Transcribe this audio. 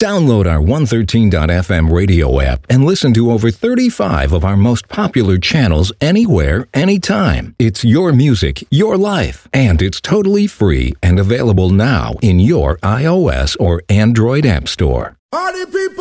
Download our 113.fm radio app and listen to over 35 of our most popular channels anywhere, anytime. It's your music, your life, and it's totally free and available now in your iOS or Android app store. Party people!